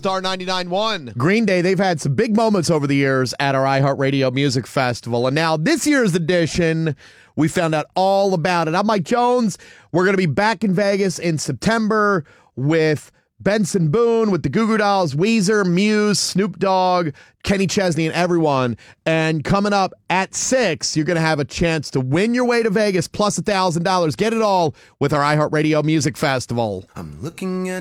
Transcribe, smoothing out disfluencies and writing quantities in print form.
Star 99.1. Green Day, they've had some big moments over the years at our iHeartRadio Music Festival. And now this year's edition, we found out all about it. I'm Mike Jones. We're going to be back in Vegas in September with Benson Boone, with the Goo Goo Dolls, Weezer, Muse, Snoop Dogg, Kenny Chesney, and everyone. And coming up at 6, you're going to have a chance to win your way to Vegas plus $1,000. Get it all with our iHeartRadio Music Festival. I'm looking at